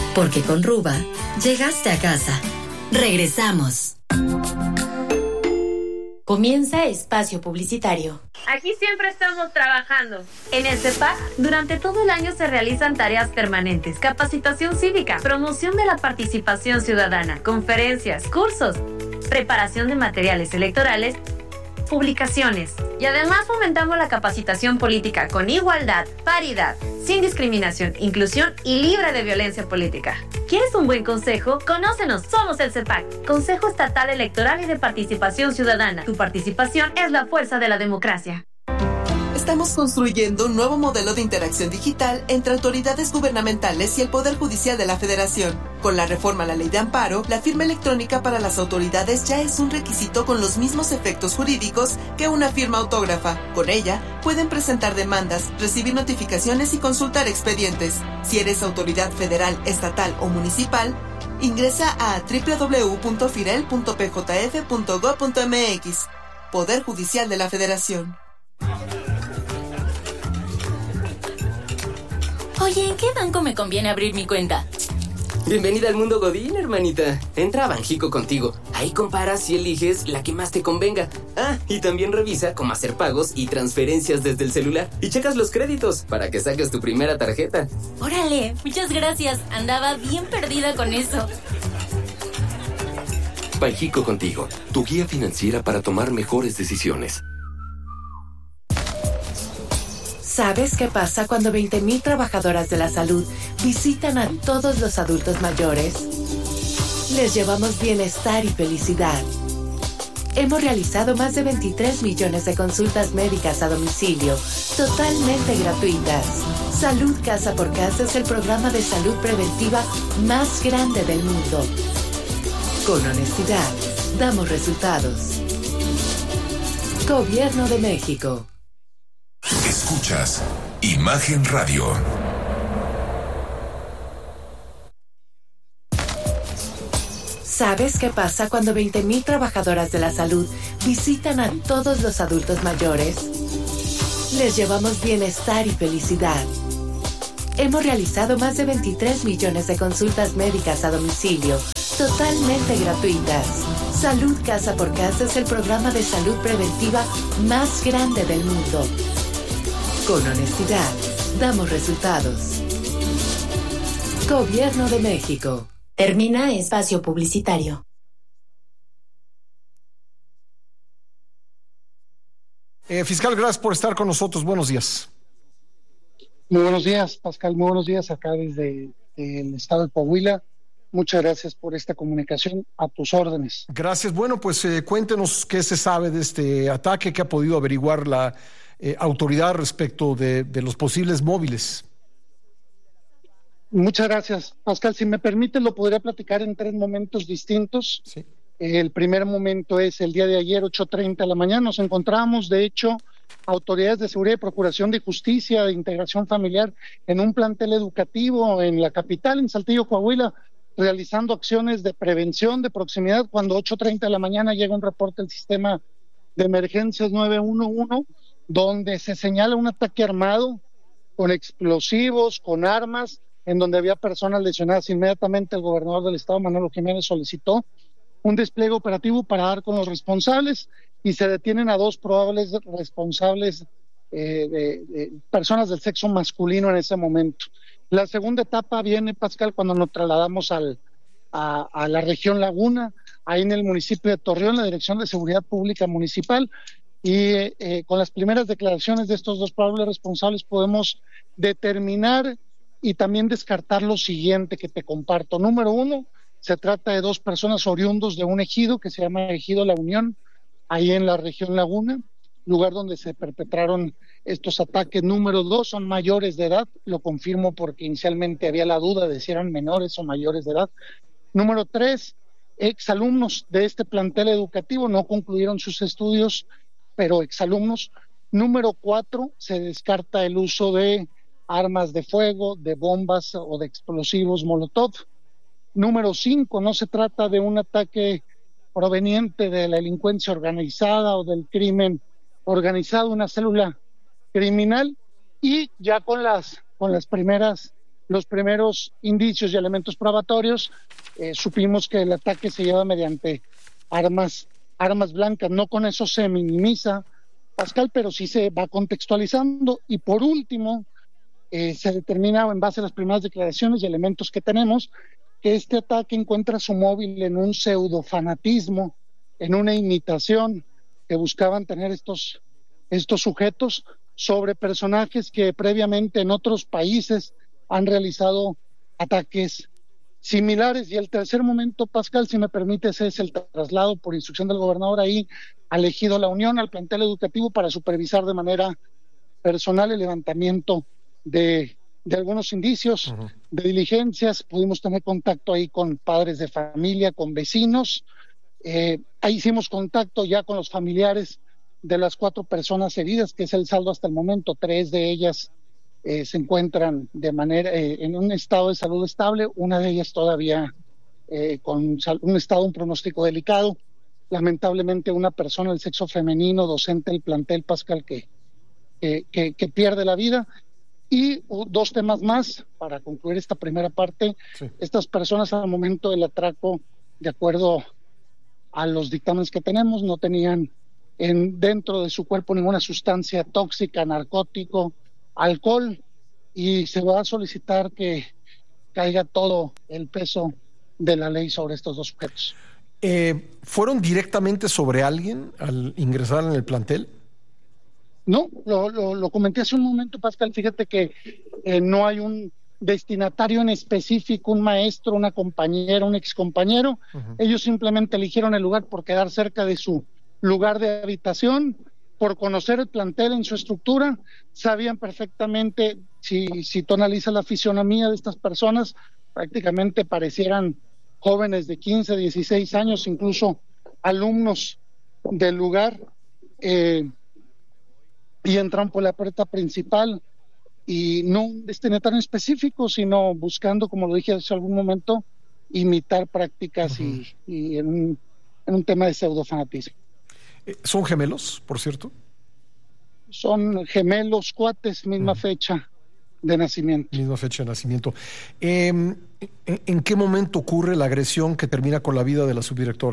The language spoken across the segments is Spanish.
Porque con Ruba, llegaste a casa. Regresamos. Comienza espacio publicitario. Aquí siempre estamos trabajando. En el CEPAC, durante todo el año se realizan tareas permanentes, capacitación cívica, promoción de la participación ciudadana, conferencias, cursos, preparación de materiales electorales, publicaciones. Y además fomentamos la capacitación política con igualdad, paridad, sin discriminación, inclusión y libre de violencia política. ¿Quieres un buen consejo? Conócenos, somos el CEPAC, Consejo Estatal Electoral y de Participación Ciudadana. Tu participación es la fuerza de la democracia. Estamos construyendo un nuevo modelo de interacción digital entre autoridades gubernamentales y el Poder Judicial de la Federación. Con la reforma a la Ley de Amparo, la firma electrónica para las autoridades ya es un requisito con los mismos efectos jurídicos que una firma autógrafa. Con ella, pueden presentar demandas, recibir notificaciones y consultar expedientes. Si eres autoridad federal, estatal o municipal, ingresa a www.firel.pjf.gov.mx. Poder Judicial de la Federación. Oye, ¿en qué banco me conviene abrir mi cuenta? Bienvenida al mundo Godín, hermanita. Entra a Banjico contigo. Ahí comparas y eliges la que más te convenga. Ah, y también revisa cómo hacer pagos y transferencias desde el celular. Y checas los créditos para que saques tu primera tarjeta. Órale, muchas gracias. Andaba bien perdida con eso. Banjico contigo, tu guía financiera para tomar mejores decisiones. ¿Sabes qué pasa cuando 20,000 trabajadoras de la salud visitan a todos los adultos mayores? Les llevamos bienestar y felicidad. Hemos realizado más de 23 millones de consultas médicas a domicilio, totalmente gratuitas. Salud Casa por Casa es el programa de salud preventiva más grande del mundo. Con honestidad, damos resultados. Gobierno de México. Escuchas Imagen Radio. ¿Sabes qué pasa cuando 20,000 trabajadoras de la salud visitan a todos los adultos mayores? Les llevamos bienestar y felicidad. Hemos realizado más de 23 millones de consultas médicas a domicilio, totalmente gratuitas. Salud Casa por Casa es el programa de salud preventiva más grande del mundo. Con honestidad, damos resultados. Gobierno de México. Termina espacio publicitario. Fiscal, gracias por estar con nosotros. Buenos días. Muy buenos días, Pascal. Muy buenos días acá desde el estado de Coahuila. Muchas gracias por esta comunicación. A tus órdenes. Gracias. Bueno, pues cuéntenos qué se sabe de este ataque, qué ha podido averiguar la autoridad respecto de los posibles móviles. Muchas gracias, Pascal. Si me permite, lo podría platicar en 3 momentos distintos. Sí. El primer momento es el día de ayer, 8:30 de la mañana. Nos encontramos, de hecho, autoridades de seguridad y procuración de justicia, de integración familiar, en un plantel educativo en la capital, en Saltillo, Coahuila, realizando acciones de prevención, de proximidad, cuando 8:30 de la mañana llega un reporte del sistema de emergencias 911, donde se señala un ataque armado con explosivos, con armas, en donde había personas lesionadas. Inmediatamente el gobernador del estado, Manolo Jiménez, solicitó un despliegue operativo para dar con los responsables y se detienen a 2 probables responsables de personas del sexo masculino en ese momento. La segunda etapa viene, Pascal, cuando nos trasladamos a la región Laguna, ahí en el municipio de Torreón, la Dirección de Seguridad Pública Municipal, y con las primeras declaraciones de estos 2 probables responsables podemos determinar y también descartar lo siguiente que te comparto. Número 1, se trata de 2 personas oriundos de un ejido que se llama Ejido La Unión, ahí en la región Laguna, lugar donde se perpetraron estos ataques. Número 2, son mayores de edad, lo confirmo porque inicialmente había la duda de si eran menores o mayores de edad. Número 3, exalumnos de este plantel educativo, no concluyeron sus estudios, pero exalumnos. Número 4, se descarta el uso de armas de fuego, de bombas o de explosivos Molotov. Número 5, no se trata de un ataque proveniente de la delincuencia organizada o del crimen organizado, una célula criminal. Y ya con las primeras los primeros indicios y elementos probatorios, supimos que el ataque se lleva mediante armas blancas. No con eso se minimiza, Pascal, pero sí se va contextualizando. Y por último, se determina en base a las primeras declaraciones y elementos que tenemos que este ataque encuentra su móvil en un pseudofanatismo, en una imitación que buscaban tener estos sujetos sobre personajes que previamente en otros países han realizado ataques similares. Y el tercer momento, Pascal, si me permites, es el traslado por instrucción del gobernador ahí al Ejido La Unión, al plantel educativo, para supervisar de manera personal el levantamiento de algunos indicios de diligencias. Pudimos tener contacto ahí con padres de familia, con vecinos. Ahí hicimos contacto ya con los familiares de las 4 personas heridas, que es el saldo hasta el momento. 3 de ellas se encuentran en un estado de salud estable, una de ellas todavía con un pronóstico delicado. Lamentablemente una persona del sexo femenino, docente del plantel, Pascal, que pierde la vida. Y 2 temas más para concluir esta primera parte. Sí. Estas personas al momento del atraco, de acuerdo a los dictámenes que tenemos, no tenían dentro de su cuerpo ninguna sustancia tóxica, narcótico, alcohol, y se va a solicitar que caiga todo el peso de la ley sobre estos 2 sujetos. ¿Fueron directamente sobre alguien al ingresar en el plantel? No, lo comenté hace un momento, Pascal. Fíjate que no hay un destinatario en específico, un maestro, una compañera, un excompañero. Ellos simplemente eligieron el lugar por quedar cerca de su lugar de habitación, por conocer el plantel en su estructura. Sabían perfectamente, si tú analizas la fisionomía de estas personas, prácticamente parecieran jóvenes de 15, 16 años, incluso alumnos del lugar. Y entran por la puerta principal, y no un destinatario específico, sino buscando, como lo dije hace algún momento, imitar prácticas y en un tema de pseudofanatismo. ¿Son gemelos, por cierto? Son gemelos, cuates, misma fecha de nacimiento. Misma fecha de nacimiento. ¿En qué momento ocurre la agresión que termina con la vida de la subdirectora?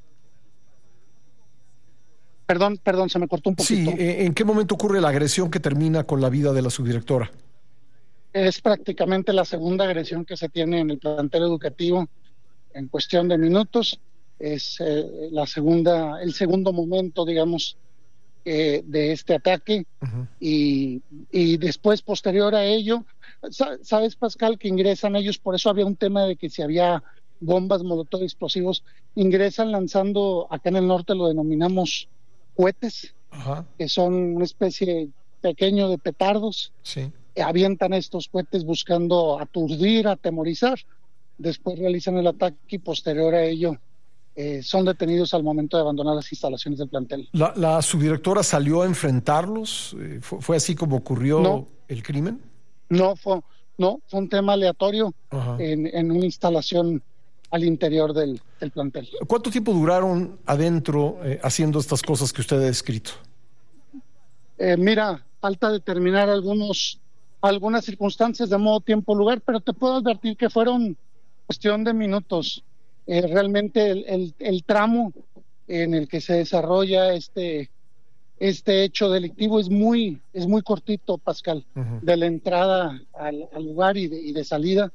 Perdón, se me cortó un poquito. Sí, ¿en qué momento ocurre la agresión que termina con la vida de la subdirectora? Es prácticamente la segunda agresión que se tiene en el plantel educativo en cuestión de minutos. Es el segundo momento, digamos, de este ataque. Y después, posterior a ello, sabes, Pascal, que ingresan ellos, por eso había un tema de que si había bombas, molotov, explosivos, ingresan lanzando, acá en el norte lo denominamos cohetes, que son una especie pequeño de petardos. Sí. Avientan estos cohetes buscando aturdir, atemorizar. Después realizan el ataque y posterior a ello son detenidos al momento de abandonar las instalaciones del plantel. ¿La subdirectora salió a enfrentarlos? ¿Fue así como ocurrió el crimen? No, fue un tema aleatorio en una instalación al interior del plantel. ¿Cuánto tiempo duraron adentro haciendo estas cosas que usted ha descrito? Mira, falta determinar algunas circunstancias de modo, tiempo, lugar, pero te puedo advertir que fueron cuestión de minutos. Realmente el tramo en el que se desarrolla este hecho delictivo es muy cortito, Pascal, de la entrada al lugar y de salida.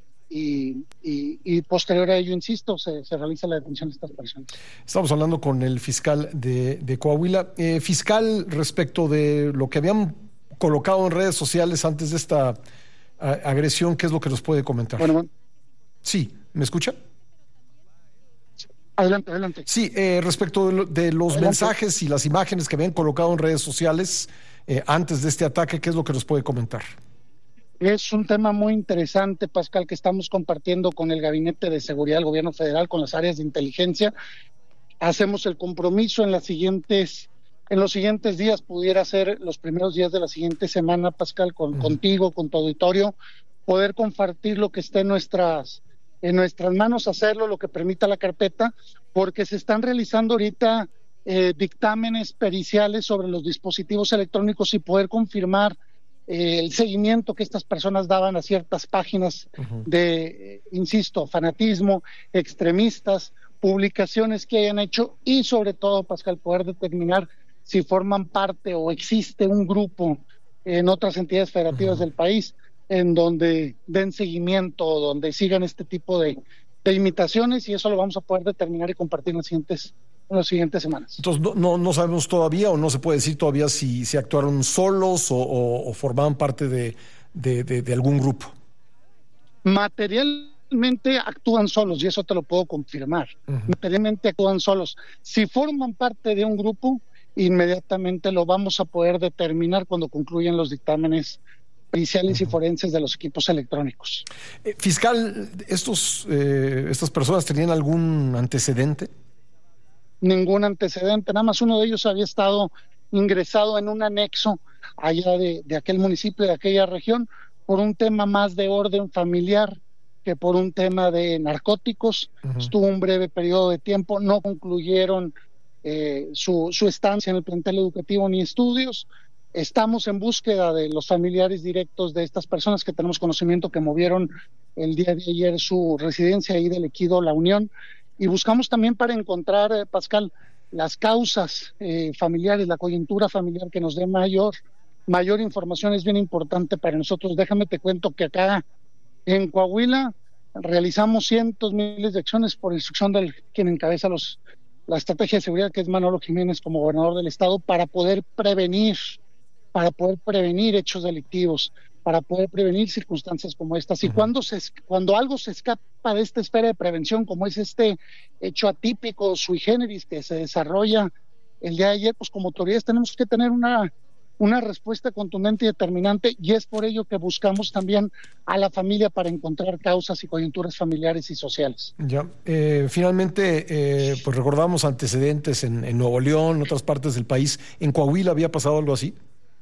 Y posterior a ello, insisto, se realiza la detención de estas personas. Estamos hablando con el fiscal de Coahuila. Fiscal, respecto de lo que habían colocado en redes sociales antes de esta agresión, ¿qué es lo que nos puede comentar? Bueno. Sí, ¿me escucha? Adelante. Sí, respecto de los mensajes y las imágenes que habían colocado en redes sociales antes de este ataque, ¿qué es lo que nos puede comentar? Es un tema muy interesante, Pascal, que estamos compartiendo con el Gabinete de Seguridad del Gobierno Federal, con las áreas de inteligencia. Hacemos el compromiso en los siguientes días, pudiera ser los primeros días de la siguiente semana, Pascal, contigo, con tu auditorio, poder compartir lo que esté en nuestras manos, hacerlo, lo que permita la carpeta, porque se están realizando ahorita dictámenes periciales sobre los dispositivos electrónicos y poder confirmar el seguimiento que estas personas daban a ciertas páginas de, insisto, fanatismo, extremistas, publicaciones que hayan hecho y sobre todo, Pascal, poder determinar si forman parte o existe un grupo en otras entidades federativas del país en donde den seguimiento o donde sigan este tipo de imitaciones, y eso lo vamos a poder determinar y compartir en las siguientes semanas. Entonces no sabemos todavía, o no se puede decir todavía si actuaron solos o formaban parte de algún grupo. Materialmente actúan solos, y eso te lo puedo confirmar. Materialmente actúan solos. Si forman parte de un grupo, inmediatamente lo vamos a poder determinar cuando concluyan los dictámenes periciales y forenses de los equipos electrónicos. Fiscal, ¿estas personas tenían algún antecedente? Ningún antecedente, nada más uno de ellos había estado ingresado en un anexo allá de aquel municipio, de aquella región, por un tema más de orden familiar que por un tema de narcóticos. Estuvo un breve periodo de tiempo, no concluyeron su estancia en el plantel educativo ni estudios. Estamos en búsqueda de los familiares directos de estas personas que tenemos conocimiento que movieron el día de ayer su residencia ahí del ejido La Unión, y buscamos también para encontrar, Pascal, las causas familiares, la coyuntura familiar que nos dé mayor información. Es bien importante para nosotros. Déjame te cuento que acá en Coahuila realizamos cientos, miles de acciones por instrucción de quien encabeza la estrategia de seguridad, que es Manolo Jiménez, como gobernador del estado, para poder prevenir hechos delictivos, para poder prevenir circunstancias como estas. Y cuando algo se escapa de esta esfera de prevención, como es este hecho atípico, sui generis, que se desarrolla el día de ayer, pues como autoridades tenemos que tener una respuesta contundente y determinante, y es por ello que buscamos también a la familia para encontrar causas y coyunturas familiares y sociales. Ya, finalmente, pues recordamos antecedentes en Nuevo León, en otras partes del país. ¿En Coahuila había pasado algo así?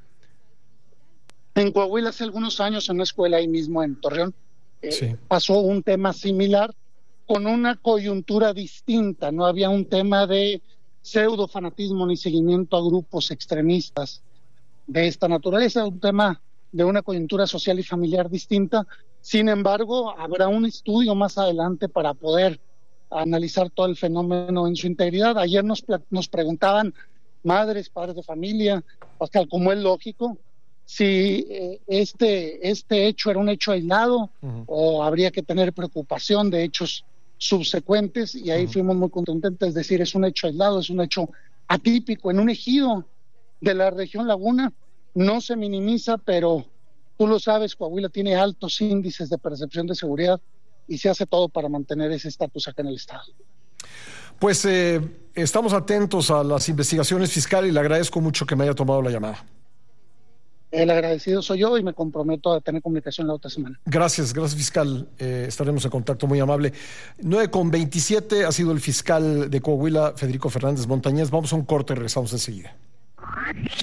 En Coahuila hace algunos años, en una escuela ahí mismo en Torreón, pasó un tema similar con una coyuntura distinta. No había un tema de pseudo fanatismo ni seguimiento a grupos extremistas de esta naturaleza, un tema de una coyuntura social y familiar distinta. Sin embargo, habrá un estudio más adelante para poder analizar todo el fenómeno en su integridad. Ayer nos preguntaban madres, padres de familia, Pascal, como es lógico, si este hecho era un hecho aislado o habría que tener preocupación de hechos subsecuentes, y ahí fuimos muy contundentes, es decir, es un hecho aislado, es un hecho atípico en un ejido de la región Laguna. No se minimiza, pero tú lo sabes, Coahuila tiene altos índices de percepción de seguridad y se hace todo para mantener ese estatus acá en el estado. Pues estamos atentos a las investigaciones, fiscal, y le agradezco mucho que me haya tomado la llamada. El agradecido soy yo y me comprometo a tener comunicación la otra semana. Gracias, fiscal. Estaremos en contacto, muy amable. 9:27 ha sido el fiscal de Coahuila, Federico Fernández Montañez. Vamos a un corte y regresamos enseguida.